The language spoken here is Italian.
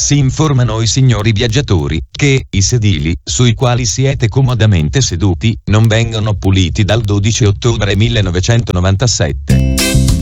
Si informano i signori viaggiatori che i sedili sui quali siete comodamente seduti non vengono puliti dal 12 ottobre 1997.